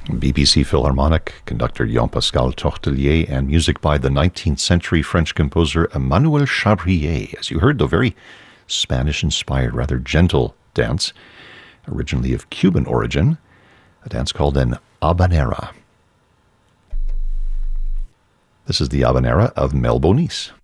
BBC Philharmonic, conductor Jean-Pascal Tortelier, and music by the 19th century French composer Emmanuel Chabrier. As you heard, though, very Spanish-inspired, rather gentle dance, originally of Cuban origin, a dance called an habanera. This is the habanera of Mel Bonis.